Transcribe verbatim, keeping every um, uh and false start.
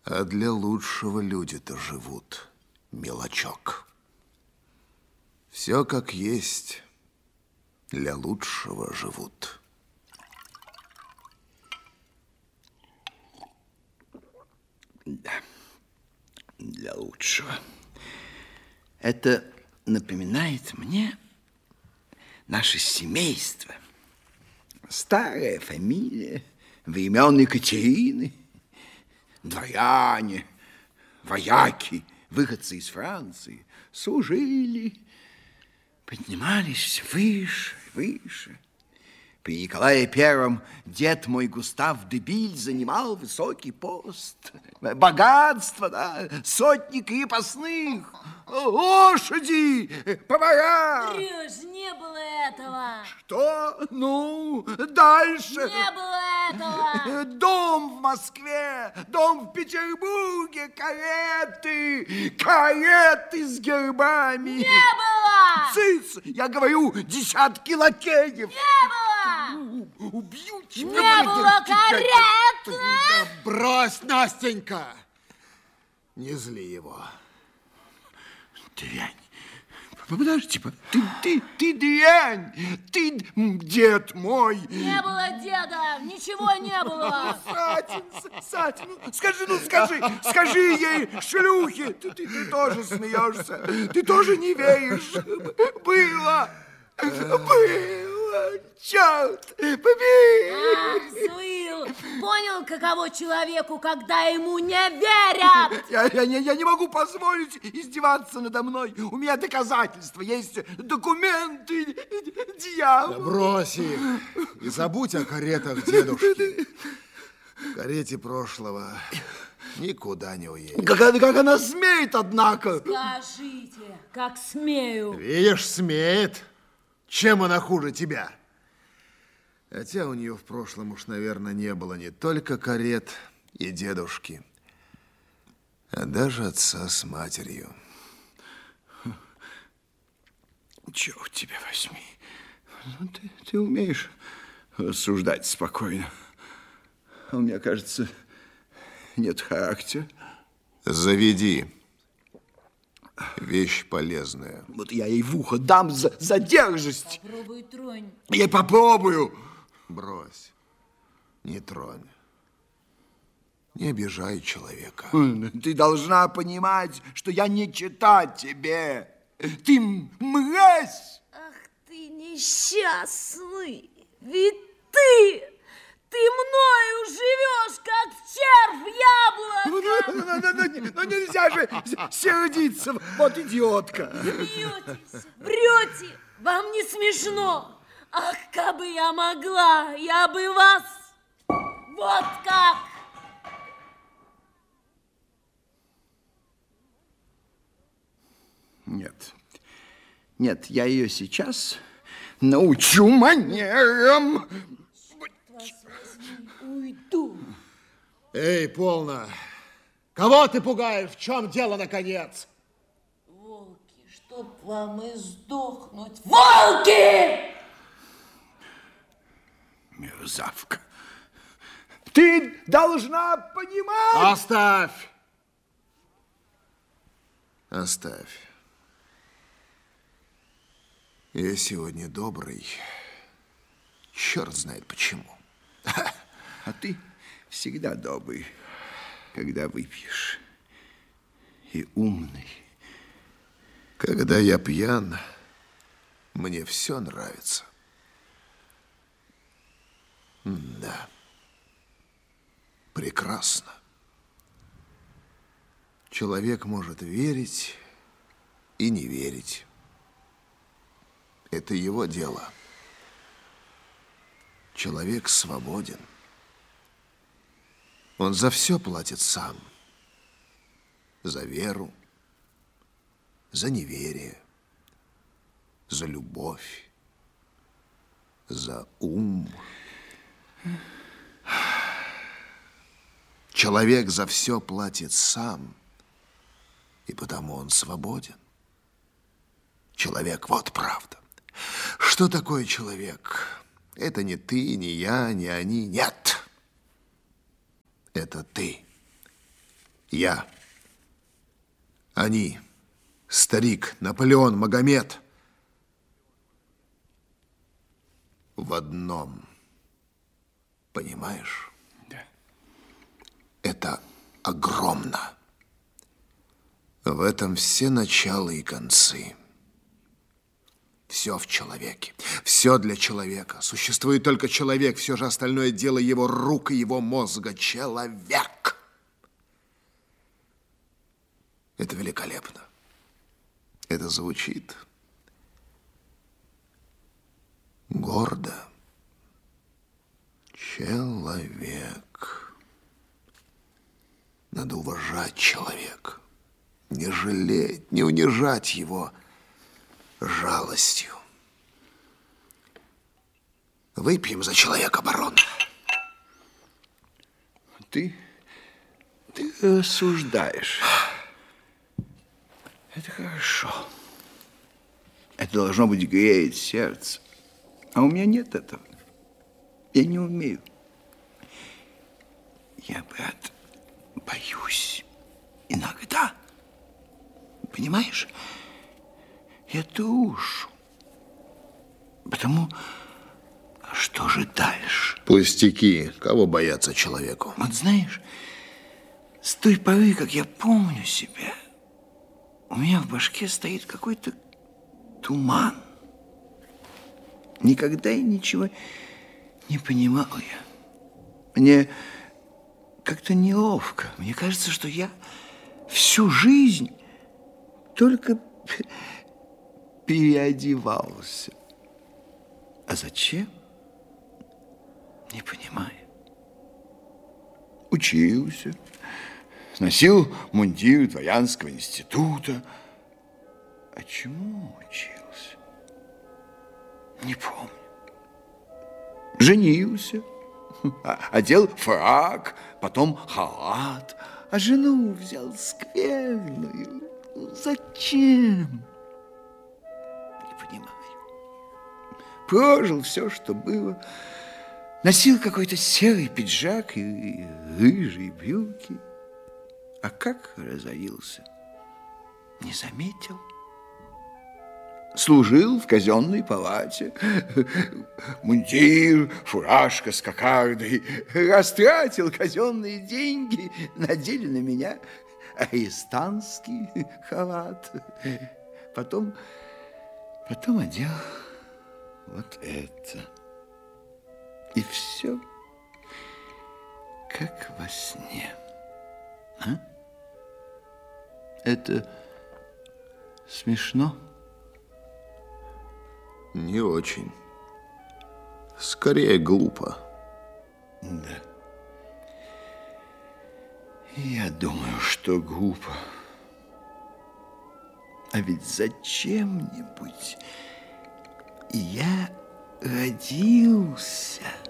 А для лучшего люди-то живут, мелочок. Все как есть, для лучшего живут. Да, для лучшего. Это напоминает мне наше семейство. Старая фамилия, времен Екатерины, дворяне, вояки, выходцы из Франции, служили, поднимались все выше, выше. При Николае Первом дед мой Густав де Биль занимал высокий пост. Богатство, да, сотни крепостных, лошади, повара. Врешь, не было этого. Что? Ну, дальше. Не было этого. Дом в Москве, дом в Петербурге, кареты, кареты с гербами. Не было. Цыц, я говорю, десятки лакеев. Не было. Убью тебя. Не было карет. Да брось, Настенька. Не зли его. Дрянь. Подожди, ты, ты, ты дрянь. Ты дед мой. Не было деда, ничего не было. Сатин, Сатин, ну, скажи, ну скажи, скажи ей, шлюхи. Ты, ты, ты тоже смеешься, ты тоже не веришь. Было, было. Черт, побери! Ах, Суил, понял, каково человеку, когда ему не верят? Я, я, я, я не могу позволить издеваться надо мной. У меня доказательства, есть документы, дьявол. Да брось их и забудь о каретах дедушки. В карете прошлого никуда не уедешь. Как, как она смеет, однако? Скажите, как смею. Видишь, смеет. Чем она хуже тебя? Хотя у нее в прошлом уж, наверное, не было не только карет и дедушки, а даже отца с матерью. Черт тебя возьми. Ну, ты, ты умеешь рассуждать спокойно. А у меня, кажется, нет характера. Заведи. Вещь полезная. Вот я ей в ухо дам за, за дерзость. Попробуй тронь. Я попробую. Брось. Не тронь. Не обижай человека. Ты должна понимать, что я не чита тебе. Ты мразь. Ах ты несчастный. Ведь ты, ты мною живешь, как червь яблоко. Ну, ну, ну, ну, нельзя же сердиться. Вот идиотка. Смеетесь, врете. Вам не смешно. Ах, как бы я могла, я бы вас вот как. Нет, нет, я ее сейчас научу манерам. Уйду. Эй, полно. Кого ты пугаешь? В чем дело, наконец? Волки, чтоб вам и сдохнуть. Волки! Мерзавка. Ты должна понимать. Оставь. Оставь. Я сегодня добрый. Черт знает почему. А ты всегда добрый, когда выпьешь. И умный. Когда я пьян, мне все нравится. Да. Прекрасно. Человек может верить и не верить. Это его дело. Человек свободен. Он за все платит сам. За веру, за неверие, за любовь, за ум. Человек за все платит сам, и потому он свободен. Человек, вот правда. Что такое человек? Это не ты, не я, не они. Нет. Это ты. Я. Они. Старик, Наполеон, Магомед. В одном. Понимаешь? Да. Это огромно. В этом все начала и концы. Все в человеке. Все для человека. Существует только человек. Все же остальное дело его рук и его мозга. Человек. Это великолепно. Это звучит гордо. Человек. Надо уважать человека. Не жалеть, не унижать его жалостью. Выпьем за человека, барон. Ты, ты осуждаешь. Это хорошо. Это должно быть греет сердце. А у меня нет этого. Я не умею. Я, брат, боюсь иногда. Понимаешь? Я трушу. Потому что же дальше? Пустяки. Кого бояться человеку? Вот знаешь, с той поры, как я помню себя, у меня в башке стоит какой-то туман. Никогда я ничего не понимал я. Мне как-то неловко. Мне кажется, что я всю жизнь только переодевался. А зачем? Не понимаю. Учился, носил мундир дворянского института. А чему учился? Не помню. Женился, одел фрак, потом халат, а жену взял скверную. Зачем? Не понимаю. Прожил все, что было. Носил какой-то серый пиджак и рыжие брюки. А как разорился, не заметил. Служил в казенной палате. Мундир, фуражка с кокардой. Растратил казенные деньги, надели на меня арестантский халат. Потом, потом одел вот это. И все как во сне. А? Это смешно? Не очень. Скорее, глупо. Да. Я думаю, что глупо. А ведь зачем-нибудь я родился?